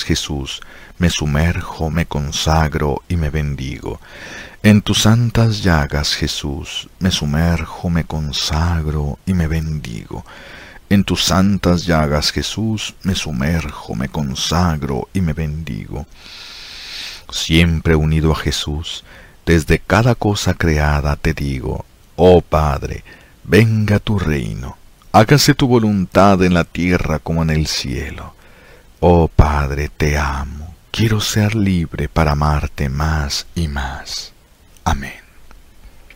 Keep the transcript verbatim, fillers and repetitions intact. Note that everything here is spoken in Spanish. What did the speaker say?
llagas, Jesús, me sumerjo, me consagro y me bendigo. En tus santas llagas, Jesús, me sumerjo, me consagro y me bendigo. En tus santas llagas, Jesús, me sumerjo, me consagro y me bendigo. Siempre unido a Jesús, desde cada cosa creada te digo, oh Padre, venga tu reino, hágase tu voluntad en la tierra como en el cielo. Oh Padre, te amo, quiero ser libre para amarte más y más. Amén.